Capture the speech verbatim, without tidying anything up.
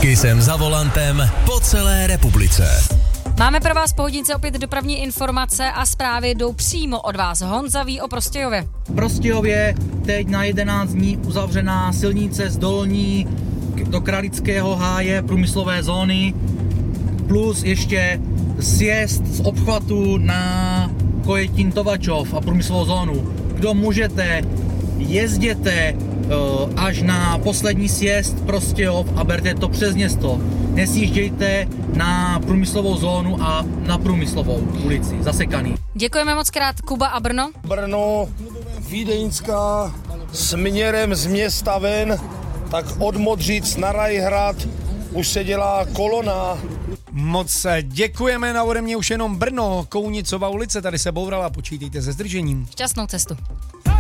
Kysem za volantem po celé republice. Máme pro vás po hodince opět dopravní informace a zprávy jdou přímo od vás. Honza ví o Prostějově. V Prostějově teď na jedenáct dní uzavřená silnice z Dolní do Kralického háje průmyslové zóny, plus ještě sjezd z obchvatu na Kojetín Tovačov a průmyslovou zónu. Kdo můžete, jezděte uh, až na poslední sjezd Prostějov a berte to přes město. Nesjíždějte na průmyslovou zónu a na průmyslovou ulici, zasekaný. Děkujeme moc krát. Kuba a Brno? Brno, Vídeňská, směrem z města ven, tak od Modřic na Rajhrad už se dělá kolona. Moc děkujeme, na ode mě už jenom Brno, Kounicova ulice, tady se bourala, počítejte se zdržením. Šťastnou cestu.